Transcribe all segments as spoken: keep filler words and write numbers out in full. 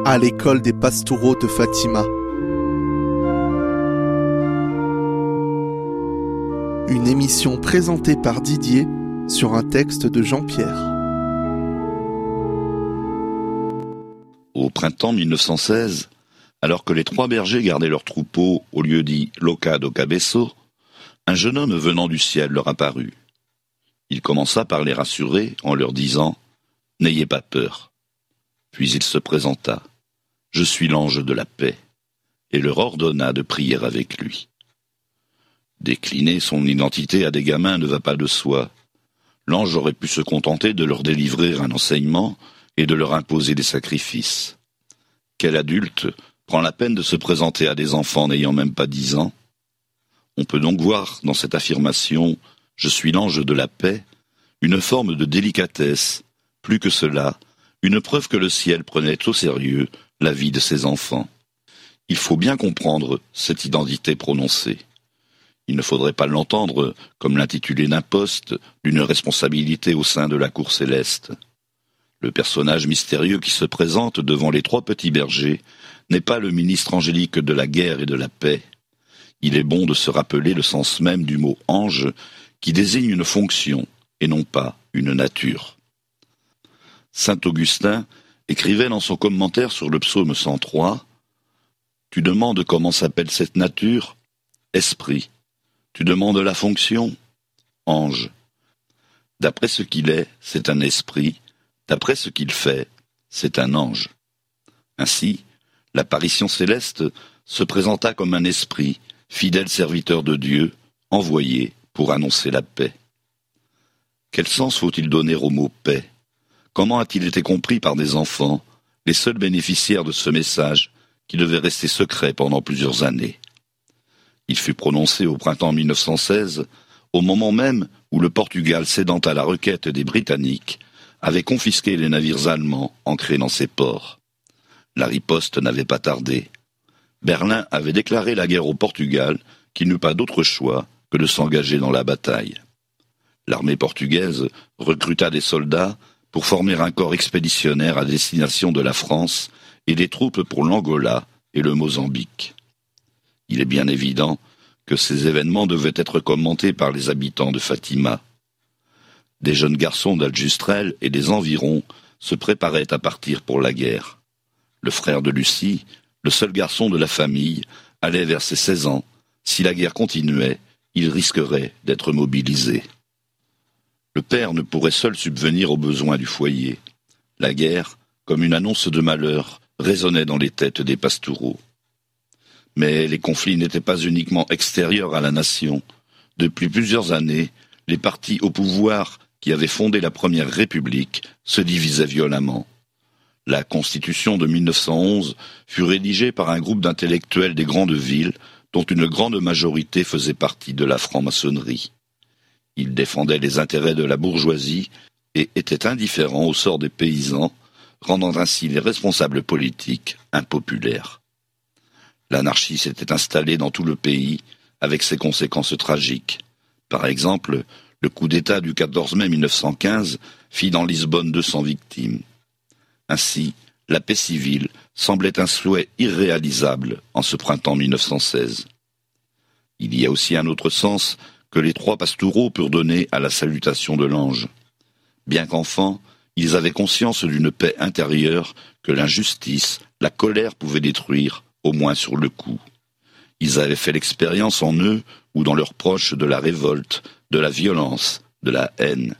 à l'école des Pastoureaux de Fatima. Une émission présentée par Didier sur un texte de Jean-Pierre. Au printemps mille neuf cent seize, alors que les trois bergers gardaient leur troupeau au lieu dit Loca do Cabeço, un jeune homme venant du ciel leur apparut. Il commença par les rassurer en leur disant « N'ayez pas peur ». Puis il se présenta « Je suis l'ange de la paix » et leur ordonna de prier avec lui. Décliner son identité à des gamins ne va pas de soi. L'ange aurait pu se contenter de leur délivrer un enseignement et de leur imposer des sacrifices. Quel adulte prend la peine de se présenter à des enfants n'ayant même pas dix ans ? On peut donc voir dans cette affirmation « Je suis l'ange de la paix » une forme de délicatesse, plus que cela, une preuve que le ciel prenait au sérieux la vie de ses enfants. Il faut bien comprendre cette identité prononcée. Il ne faudrait pas l'entendre comme l'intitulé d'un poste, d'une responsabilité au sein de la cour céleste. Le personnage mystérieux qui se présente devant les trois petits bergers n'est pas le ministre angélique de la guerre et de la paix. Il est bon de se rappeler le sens même du mot « ange » qui désigne une fonction et non pas une nature. Saint Augustin écrivait dans son commentaire sur le psaume cent trois « Tu demandes comment s'appelle cette nature ? Esprit. Tu demandes la fonction ? Ange. D'après ce qu'il est, c'est un esprit. D'après ce qu'il fait, c'est un ange. » Ainsi, l'apparition céleste se présenta comme un esprit, fidèle serviteur de Dieu, envoyé pour annoncer la paix. Quel sens faut-il donner au mot « paix » ? Comment a-t-il été compris par des enfants, les seuls bénéficiaires de ce message qui devait rester secret pendant plusieurs années ? Il fut prononcé au printemps mille neuf cent seize, au moment même où le Portugal, cédant à la requête des Britanniques, avait confisqué les navires allemands ancrés dans ses ports. La riposte n'avait pas tardé. Berlin avait déclaré la guerre au Portugal, qui n'eut pas d'autre choix que de s'engager dans la bataille. L'armée portugaise recruta des soldats pour former un corps expéditionnaire à destination de la France et des troupes pour l'Angola et le Mozambique. Il est bien évident que ces événements devaient être commentés par les habitants de Fatima. Des jeunes garçons d'Aljustrel et des environs se préparaient à partir pour la guerre. Le frère de Lucie, le seul garçon de la famille, allait vers ses seize ans. Si la guerre continuait, il risquerait d'être mobilisé. Le père ne pourrait seul subvenir aux besoins du foyer. La guerre, comme une annonce de malheur, résonnait dans les têtes des Pastoureaux. Mais les conflits n'étaient pas uniquement extérieurs à la nation. Depuis plusieurs années, les partis au pouvoir qui avaient fondé la Première République se divisaient violemment. La Constitution de mille neuf cent onze fut rédigée par un groupe d'intellectuels des grandes villes dont une grande majorité faisait partie de la franc-maçonnerie. Ils défendaient les intérêts de la bourgeoisie et étaient indifférents au sort des paysans, rendant ainsi les responsables politiques impopulaires. L'anarchie s'était installée dans tout le pays avec ses conséquences tragiques. Par exemple, le coup d'État du quatorze mai mille neuf cent quinze fit dans Lisbonne deux cents victimes. Ainsi, la paix civile semblait un souhait irréalisable en ce printemps mille neuf cent seize. Il y a aussi un autre sens que les trois Pastoureaux purent donner à la salutation de l'ange. Bien qu'enfants, ils avaient conscience d'une paix intérieure que l'injustice, la colère pouvaient détruire, au moins sur le coup. Ils avaient fait l'expérience en eux ou dans leurs proches de la révolte, de la violence, de la haine.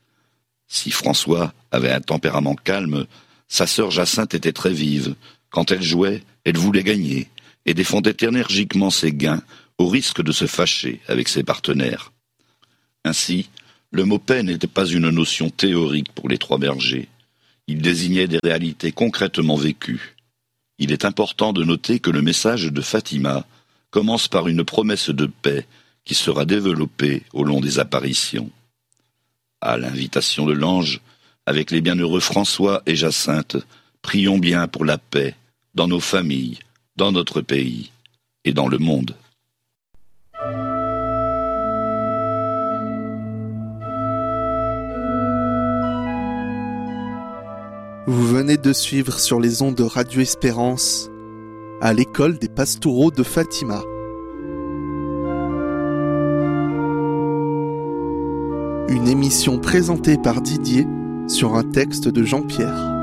Si François avait un tempérament calme, sa sœur Jacinthe était très vive. Quand elle jouait, elle voulait gagner et défendait énergiquement ses gains au risque de se fâcher avec ses partenaires. Ainsi, le mot paix n'était pas une notion théorique pour les trois bergers. Il désignait des réalités concrètement vécues. Il est important de noter que le message de Fatima commence par une promesse de paix qui sera développée au long des apparitions. À l'invitation de l'ange, avec les bienheureux François et Jacinthe, prions bien pour la paix dans nos familles, dans notre pays et dans le monde. Vous venez de suivre sur les ondes de Radio Espérance à l'école des Pastoureaux de Fatima. Une émission présentée par Didier sur un texte de Jean-Pierre.